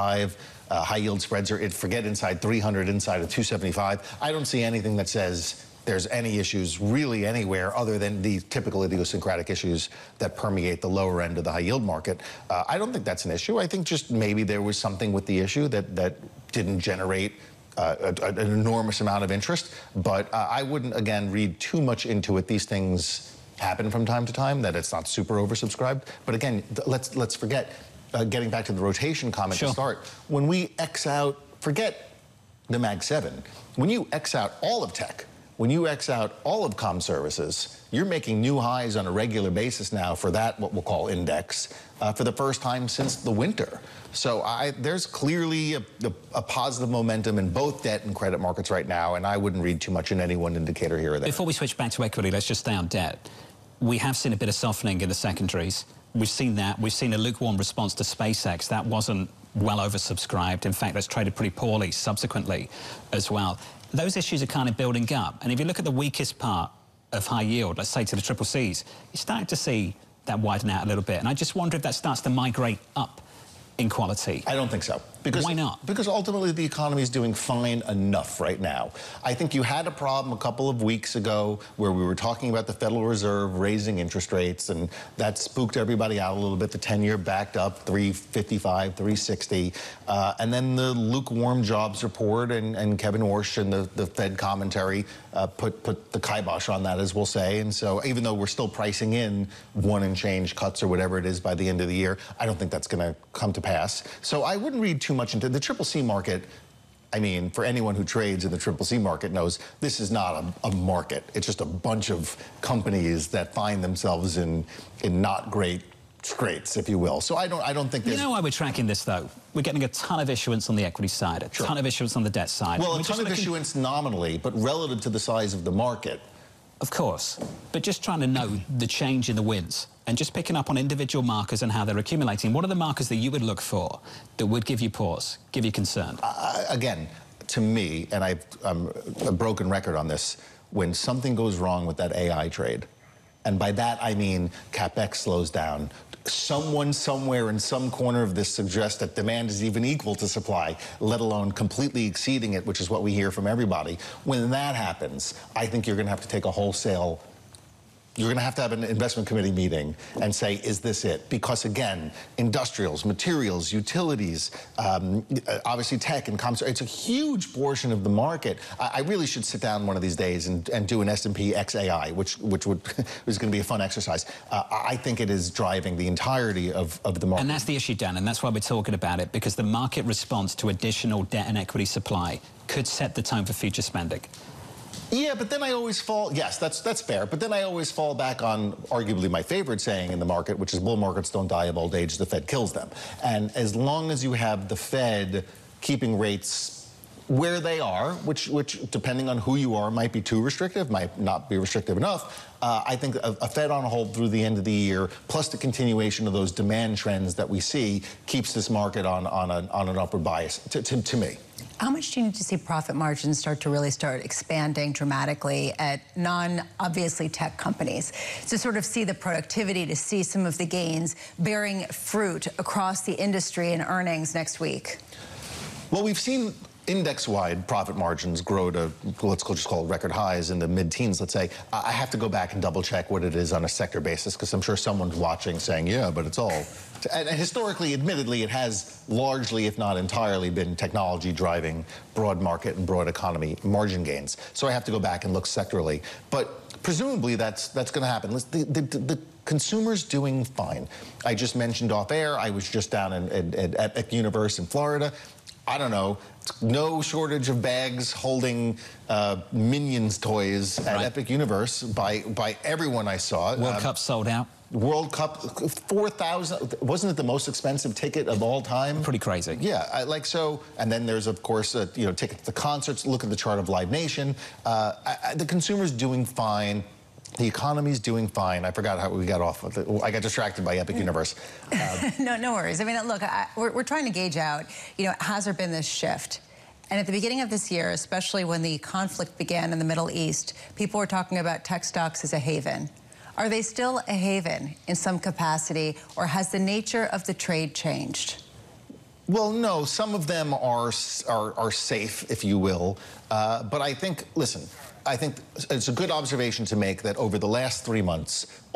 225. High yield spreads are, forget inside 300, inside of 275. I don't see anything that says there's any issues really anywhere other than the typical idiosyncratic issues that permeate the lower end of the high yield market. I don't think that's an issue. I think just maybe there was something with the issue that didn't generate an enormous amount of interest. But I wouldn't, again, read too much into it. These things happen from time to time, that it's not super oversubscribed. But again, let's forget, getting back to the rotation comment to start, when we X out, forget the Mag 7, when you X out all of tech, when you X out all of comm services, you're making new highs on a regular basis now for that, what we'll call index, for the first time since the winter. So there's clearly a positive momentum in both debt and credit markets right now, and I wouldn't read too much in any one indicator here or there. Before we switch back to equity, let's just stay on debt. We have seen a bit of softening in the secondaries. We've seen that. We've seen a lukewarm response to SpaceX. That wasn't well oversubscribed. In fact, that's traded pretty poorly subsequently as well. Those issues are kind of building up. And if you look at the weakest part of high yield, let's say to the triple Cs, you're starting to see that widen out a little bit. And I just wonder if that starts to migrate up in quality. I don't think so. Because, why not? Because ultimately the economy is doing fine enough right now. I think you had a problem a couple of weeks ago where we were talking about the Federal Reserve raising interest rates, and that spooked everybody out a little bit. The 10-year backed up 355, 360. And then the lukewarm jobs report and Kevin Warsh and the Fed commentary put the kibosh on that, as we'll say. And so even though we're still pricing in 1 and change cuts or whatever it is by the end of the year, I don't think that's going to come to pass. So I wouldn't read too much into the triple C market. I mean, for anyone who trades in the triple C market knows this is not a market. It's just a bunch of companies that find themselves in not great straits, if you will. So I don't think there's... You know why we're tracking this, though? We're getting a ton of issuance on the equity side, a ton of issuance on the debt side. Well, a ton of issuance nominally, but relative to the size of the market. Of course, but just trying to know the change in the wins and just picking up on individual markers and how they're accumulating. What are the markers that you would look for that would give you pause, give you concern? Again, to me, and I'm a broken record on this, when something goes wrong with that AI trade, and by that I mean CapEx slows down, someone somewhere in some corner of this suggests that demand is even equal to supply, let alone completely exceeding it, which is what we hear from everybody. When that happens, I think you're going to have to take a wholesale... You're going to have an investment committee meeting and say, is this it? Because again, industrials, materials, utilities, obviously tech and comms, it's a huge portion of the market. I really should sit down one of these days and do an S&P XAI, which is going to be a fun exercise. I think it is driving the entirety of the market. And that's the issue, Dan, and that's why we're talking about it, because the market response to additional debt and equity supply could set the tone for future spending. Yeah, but then I always fall, yes, that's fair, but then I always fall back on arguably my favorite saying in the market, which is bull markets don't die of old age, the Fed kills them. And as long as you have the Fed keeping rates where they are, which depending on who you are, might be too restrictive, might not be restrictive enough, I think a Fed on hold through the end of the year, plus the continuation of those demand trends that we see, keeps this market on an upward bias, to me. How much do you need to see profit margins start expanding dramatically at non-obviously tech companies to sort of see the productivity, to see some of the gains bearing fruit across the industry and earnings next week? Well, we've seen index-wide profit margins grow to, let's just call it record highs in the mid-teens, let's say. I have to go back and double-check what it is on a sector basis, because I'm sure someone's watching saying, yeah, but it's all... And historically, admittedly, it has largely, if not entirely, been technology driving broad market and broad economy margin gains. So I have to go back and look sectorally. But presumably, that's going to happen. The consumer's doing fine. I just mentioned off air, I was just down at Epic Universe in Florida. I don't know, no shortage of bags holding Minions toys at Epic Universe by everyone I saw. World Cup sold out. World Cup, 4,000, wasn't it the most expensive ticket of all time? Pretty crazy. Yeah, so, and then there's, of course, tickets to concerts. Look at the chart of Live Nation. The consumer's doing fine. The economy's doing fine. I forgot how we got off of it. I got distracted by Epic Universe. No worries. I mean, look, we're trying to gauge out, has there been this shift? And at the beginning of this year, especially when the conflict began in the Middle East, people were talking about tech stocks as a haven. Are they still a haven in some capacity, or has the nature of the trade changed? Well, no, some of them are safe, if you will. But I think, listen, I think it's a good observation to make that over the last 3 months,